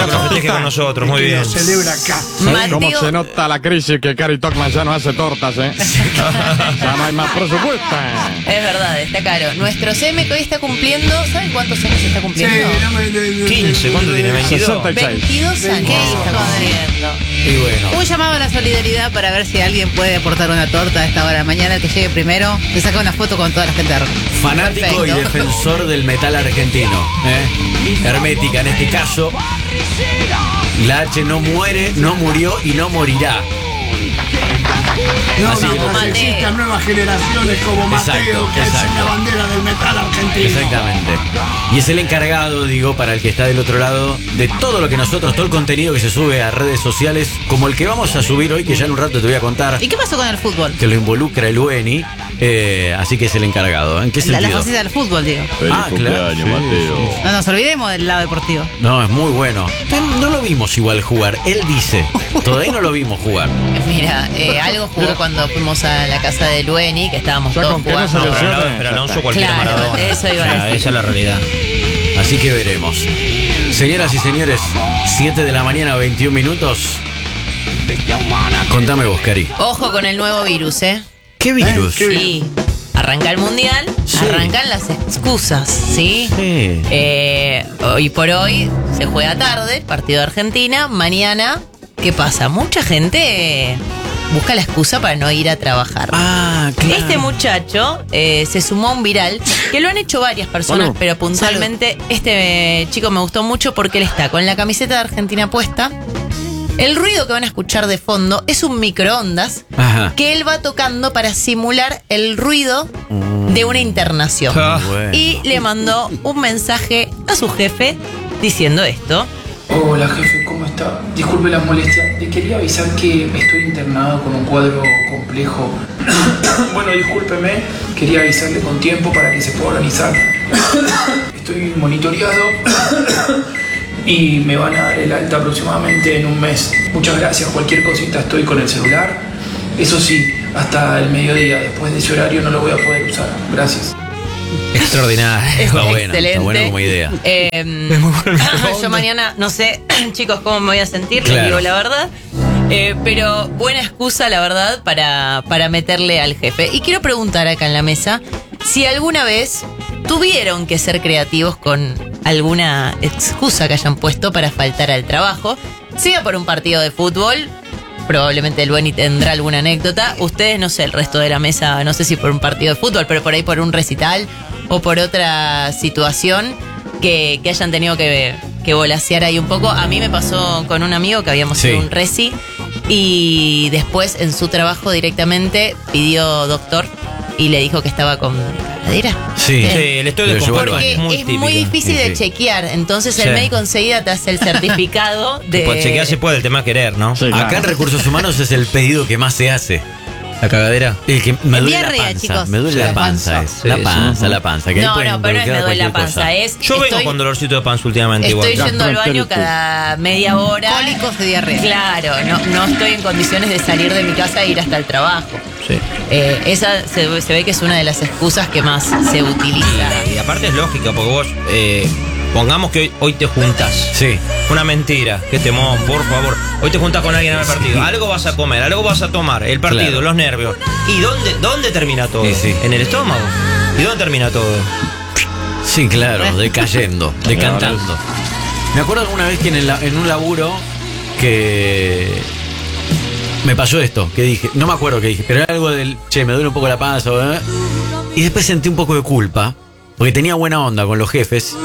que lo festeje con nosotros, muy bien. Lo celebra acá. ¿Sabes cómo se nota la crisis que Cari Tocman ya no hace tortas, Ya no hay más presupuesto. Es verdad, está caro. Nuestro CM que hoy está cumpliendo, ¿saben cuántos años está cumpliendo? 15, ¿cuánto tiene? 22. 22 años. ¿Qué está cumpliendo? Y bueno. Un llamado a la solidaridad para ver si alguien puede aportar una torta a esta hora de la mañana. El que llegue primero, le saca una foto con toda la gente de Arco. Fanático Perfecto. y defensor del metal argentino. Hermética en este caso. La H no muere, no murió y no morirá. No, Así que no, lo sé. existen nuevas generaciones como Mateo, Exacto, que es exacto. la bandera del metal argentino. Exactamente. Y es el encargado, digo, para el que está del otro lado, de todo lo que nosotros, todo el contenido que se sube a redes sociales, como el que vamos a subir hoy, que ya en un rato te voy a contar, ¿Y qué pasó con el fútbol? que lo involucra el UENI, así que es el encargado. ¿En qué La sentido? faceta del fútbol, digo. Ah, claro. Sí, Mateo. No nos olvidemos del lado deportivo. No, es muy bueno. No lo vimos igual jugar, él dice. Todavía no lo vimos jugar. Mira, algo jugó cuando fuimos a la casa de Lueni, que estábamos Ya todos con que no jugando. se lesione. Pero Alonso cualquier Claro, Maradona. eso iba a decir. Esa es la realidad. Así que veremos. Señoras y señores, 7 de la mañana, 21 minutos. Contame vos, Cari. Ojo con el nuevo virus, ¿eh? ¿Qué virus? ¿Qué Sí. Arranca el mundial, Sí. arrancan las excusas, ¿sí? Sí. Hoy por hoy se juega tarde, partido de Argentina. Mañana, ¿qué pasa? Mucha gente busca la excusa para no ir a trabajar. Ah, claro. Este muchacho se sumó a un viral que lo han hecho varias personas, Salud. pero puntualmente este chico me gustó mucho porque él está con la camiseta de Argentina puesta. El ruido que van a escuchar de fondo es un microondas Ajá. que él va tocando para simular el ruido de una internación. Ah. Bueno. Y le mandó un mensaje a su jefe diciendo esto. Hola jefe, ¿cómo está? Disculpe la molestia, le quería avisar que estoy internado con un cuadro complejo. Bueno, discúlpeme, quería avisarle con tiempo para que se pueda organizar. Estoy monitoreado y me van a dar el alta aproximadamente en un mes. Muchas gracias, cualquier cosita estoy con el celular. Eso sí, hasta el mediodía, después de ese horario no lo voy a poder usar. Gracias. Extraordinario. Está bueno, Excelente. está bueno como idea. Yo mañana no sé, chicos, cómo me voy a sentir, les Claro. digo la verdad. Pero buena excusa, la verdad, para meterle al jefe. Y quiero preguntar acá en la mesa si alguna vez tuvieron que ser creativos con alguna excusa que hayan puesto para faltar al trabajo, sea por un partido de fútbol. Probablemente el Lueni tendrá alguna anécdota. Ustedes, no sé, el resto de la mesa, no sé si por un partido de fútbol, pero por ahí por un recital o por otra situación que hayan tenido que volasear ahí un poco. A mí me pasó con un amigo que habíamos Sí. hecho un reci y después en su trabajo directamente pidió doctor y le dijo que estaba con caladera. Sí. Sí, el estoy de Lo llevó al comparto Porque es muy es típico. muy difícil Sí, de sí. chequear. Entonces el Sí. médico enseguida te hace el certificado de... Pues chequear se puede, el tema es querer, ¿no? Sí, Acá en claro. Recursos Humanos es el pedido que más se hace. La cagadera. El que me duele diarrea, la panza. chicos. Me duele la La panza. panza. Es. La Sí, panza, la panza. Que ahí No, puede no, pero no es me involucrar duele la cualquier panza. cosa. Es, Yo vengo con dolorcito de panza últimamente Estoy igual. yendo al baño cada media hora. Cólicos de diarrea. Claro, no estoy en condiciones de salir de mi casa e ir hasta el trabajo. Sí. Esa se ve que es una de las excusas que más se utiliza. Y aparte es lógica, porque vos, pongamos que hoy te juntas. Sí. Una mentira, qué temón, por favor. Hoy te juntas con alguien en el partido. Algo vas a comer, algo vas a tomar. El partido, Claro. los nervios. ¿Y dónde termina todo? Sí, sí. En el estómago. ¿Y dónde termina todo? Sí, claro, decayendo, decantando. Me acuerdo alguna vez que en un laburo que me pasó esto, que dije, no me acuerdo qué dije, pero era algo del, che, me duele un poco la panza, ¿eh? Y después sentí un poco de culpa, porque tenía buena onda con los jefes,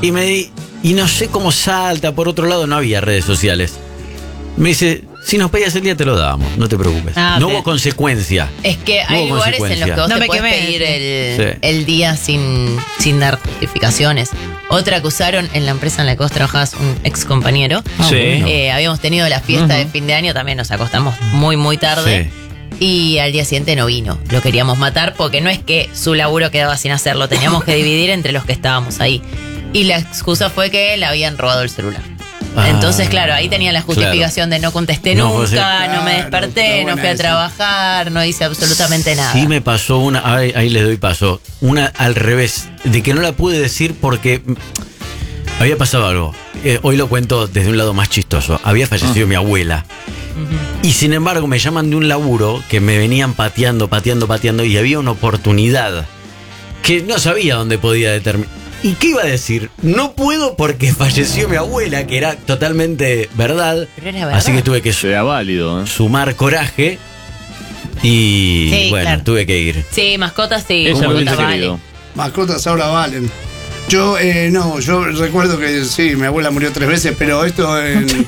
y no sé cómo salta, por otro lado no había redes sociales. Me dice, si nos pedías el día te lo dábamos, no te preocupes. Ah, no ok. hubo consecuencia. Es que No hay hubo lugares en los que vos No te me podés quemé, pedir sí. el día sin dar justificaciones. Otra que usaron en la empresa en la que vos trabajabas, un ex compañero. Sí. Habíamos tenido la fiesta de fin de año, también nos acostamos muy tarde. Y al día siguiente no vino. Lo queríamos matar porque no es que su laburo quedaba sin hacerlo, teníamos que dividir entre los que estábamos ahí. Y la excusa fue que le habían robado el celular. Ah, Entonces, claro, ahí tenía la justificación de no contesté No, nunca, pues, no me claro, desperté, está no fui a buena trabajar, no hice absolutamente nada. Sí me pasó una, ahí les doy paso, una al revés, de que no la pude decir porque había pasado algo. hoy lo cuento desde un lado más chistoso. Había fallecido mi abuela. Y sin embargo me llaman de un laburo que me venían pateando y había una oportunidad que no sabía dónde podía determinar. ¿Y qué iba a decir? No puedo porque falleció mi abuela, que era totalmente verdad. Pero era verdad. Así que tuve que Sea válido, ¿eh? sumar coraje y Sí, bueno, claro. tuve que ir. Sí, mascotas sí. Ella lo hubiese vale. querido. Mascotas ahora valen. Yo, no, yo recuerdo que sí, mi abuela murió 3 veces, pero esto en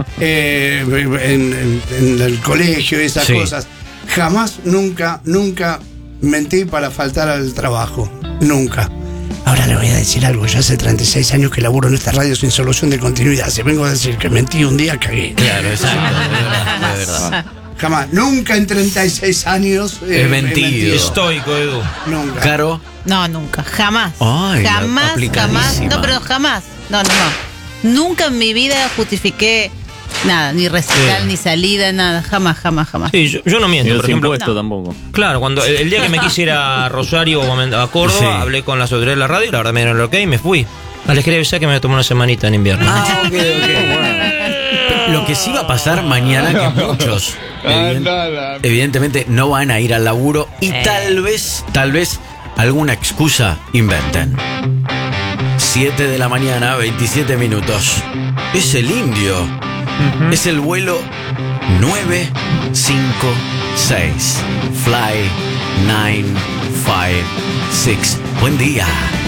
el colegio y esas Sí. cosas. Jamás, nunca mentí para faltar al trabajo. Nunca. Ahora le voy a decir algo. Yo hace 36 años que laburo en esta radio sin solución de continuidad. Si vengo a decir que mentí un día, cagué. Claro, exacto, de verdad. Jamás. Nunca en 36 años. He mentido. Estoico, Edu. Nunca. Caro, No, nunca, jamás. Ay, la jamás. aplicadísima. No, pero jamás. No. Nunca en mi vida justifiqué nada, ni recital, ni salida, nada. Jamás. Sí, yo no miento, Ni por los ejemplo. impuestos tampoco. Claro, cuando el día que me quise ir a Rosario o a Córdoba, Sí. hablé con las autoridades de la radio y la verdad me dieron el ok y me fui. Les quería avisar que me tomé una semanita en invierno. ok. Lo que sí va a pasar mañana, que muchos evidentemente no van a ir al laburo y tal vez alguna excusa inventen. 7 de la mañana, 27 minutos. Es el indio. Es el vuelo 956. Fly 956. Buen día.